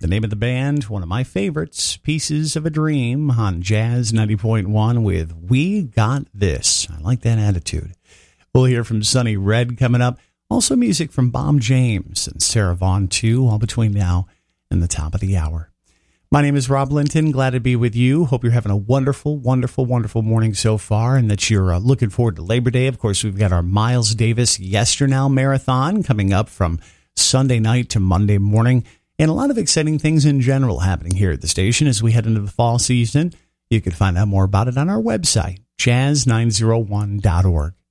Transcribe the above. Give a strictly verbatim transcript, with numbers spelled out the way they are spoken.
The name of the band, one of my favorites, Pieces of a Dream on Jazz ninety point one with We Got This. I like that attitude. We'll hear from Sonny Red coming up. Also music from Bob James and Sarah Vaughan, too, all between now and the top of the hour. My name is Rob Linton. Glad to be with you. Hope you're having a wonderful, wonderful, wonderful morning so far and that you're uh, looking forward to Labor Day. Of course, we've got our Miles Davis Yesternow Marathon coming up from Sunday night to Monday morning. And a lot of exciting things in general happening here at the station as we head into the fall season. You can find out more about it on our website, jazz nine oh one dot org.